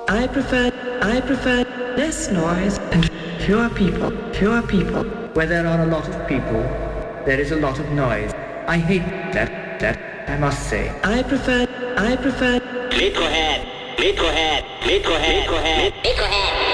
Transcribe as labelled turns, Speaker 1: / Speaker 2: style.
Speaker 1: I prefer less noise and fewer people. Where there are a lot of people, there is a lot of noise. I hate that, I must say. I prefer...
Speaker 2: Liquorhead.